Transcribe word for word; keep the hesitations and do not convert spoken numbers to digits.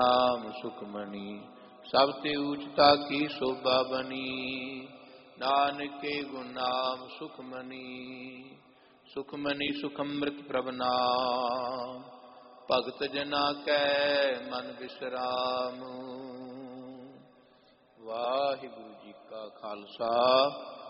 ਨਾਮ ਸੁਖਮਨੀ ਸਭ ਤੇ ਊਚਤਾ ਕੀ ਸੋਭਾ ਬਨੀ। ਨਾਨਕੇ ਗੁਣ ਨਾਮ ਸੁਖਮਨੀ ਸੁਖਮਨੀ ਸੁਖ ਅੰਮ੍ਰਿਤ ਪ੍ਰਭ ਨਾਮ। ਭਗਤ ਜਨਾ ਕੈ ਮਨ ਬਿਸਰਾਮ। ਵਾਹਿਗੁਰੂ ਜੀ ਕਾ ਖਾਲਸਾ